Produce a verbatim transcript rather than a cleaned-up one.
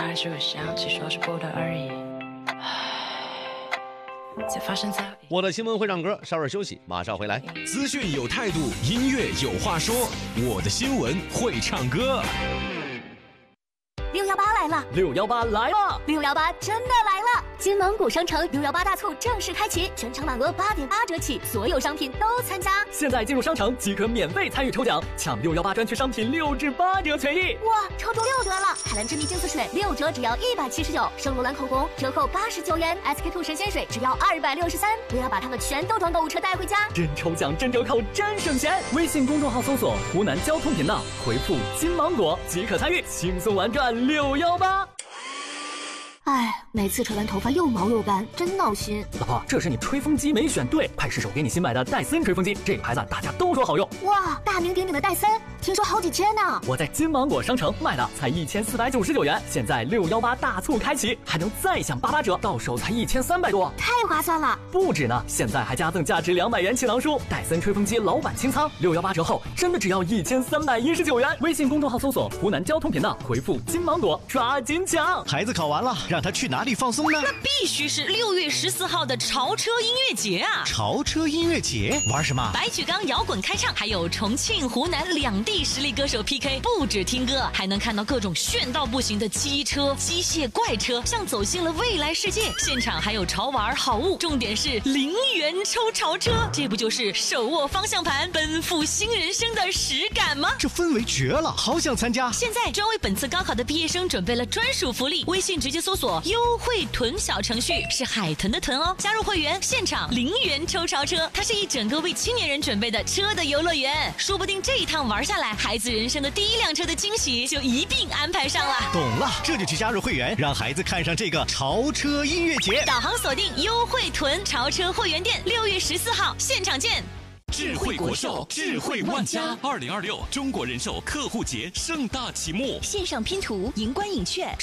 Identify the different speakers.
Speaker 1: 还是会想起，说是不得而已。才发生在
Speaker 2: 我的新闻会唱歌，稍事休息，马上回来。
Speaker 3: 资讯有态度，音乐有话说，我的新闻会唱歌。
Speaker 4: 六幺八来了，
Speaker 5: 六幺八来了，
Speaker 4: 六幺八真的来了！金芒果商城六幺八大促正式开启，全场满额八点八折起，所有商品都参加。
Speaker 5: 现在进入商城即可免费参与抽奖，抢六幺八专区商品六至八折权益。
Speaker 4: 哇，抽中六折了！海蓝之谜净色水六折只要一百七十九，圣罗兰口红折扣八十九元 ，S K two 神仙水只要二百六十三。不要把它们全都装购物车带回家，
Speaker 5: 真抽奖真折扣真省钱！微信公众号搜索湖南交通频道，回复金芒果即可参与，轻松玩转六幺八。
Speaker 4: 哎，每次吹完头发又毛又干，真闹心。
Speaker 5: 老婆，这是你吹风机没选对，快试手给你新买的戴森吹风机，这个牌子大家都说好用。
Speaker 4: 哇，大名鼎鼎的戴森，听说好几千呢。
Speaker 5: 我在金芒果商城卖的才一千四百九十九元，现在六幺八大促开启，还能再享八八折，到手才一千三百多，
Speaker 4: 太划算了。
Speaker 5: 不止呢，现在还加赠价值两百元气囊书，戴森吹风机老板清仓，六幺八折后真的只要一千三百一十九元。微信公众号搜索湖南交通频道，回复金芒果，抓紧抢。
Speaker 6: 孩子考完了，让他去哪里放松呢？
Speaker 7: 那必须是六月十四号的潮车音乐节啊！
Speaker 6: 潮车音乐节玩什么？
Speaker 7: 白举纲摇滚开唱，还有重庆、湖南两地实力歌手 P K， 不止听歌，还能看到各种炫到不行的机车、机械怪车，像走进了未来世界。现场还有潮玩好物，重点是零元抽潮车，这不就是手握方向盘奔赴新人生的实感吗？
Speaker 6: 这氛围绝了，好想参加！
Speaker 7: 现在专为本次高考的毕业生准备了专属福利，微信直接搜索优惠屯小程序，是海豚的豚哦，加入会员现场零元抽潮车，它是一整个为青年人准备的车的游乐园，说不定这一趟玩下来，孩子人生的第一辆车的惊喜就一并安排上了。
Speaker 6: 懂了，这就去加入会员，让孩子看上这个潮车音乐节。
Speaker 7: 导航锁定优惠屯潮车会员店，六月十四号现场见。
Speaker 3: 智慧国寿，智慧万家。二零二六中国人寿客户节盛大启幕，
Speaker 7: 线上拼图，荧光影券。